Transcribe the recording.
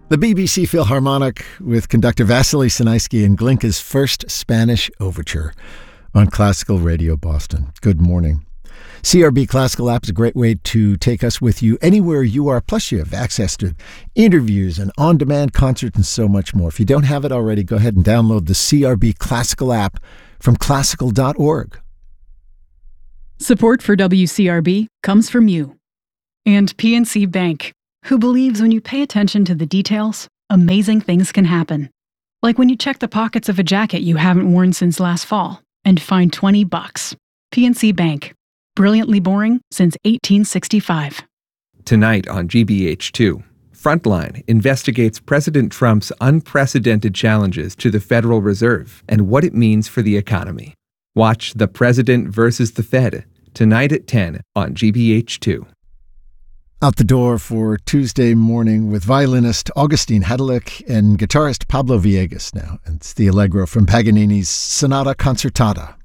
The BBC Philharmonic with conductor Vasily Sinaisky and Glinka's first Spanish overture on Classical Radio Boston. Good morning. CRB Classical app is a great way to take us with you anywhere you are. Plus, you have access to interviews and on-demand concerts and so much more. If you don't have it already, go ahead and download the CRB Classical app from classical.org. Support for WCRB comes from you and PNC Bank, who believes when you pay attention to the details, amazing things can happen. Like when you check the pockets of a jacket you haven't worn since last fall and find $20. PNC Bank. Brilliantly boring since 1865. Tonight on GBH2, Frontline investigates President Trump's unprecedented challenges to the Federal Reserve and what it means for the economy. Watch The President versus the Fed tonight at 10 on GBH2. Out the door for Tuesday morning with violinist Augustine Hadelich and guitarist Pablo Villegas now. It's the Allegro from Paganini's Sonata Concertata.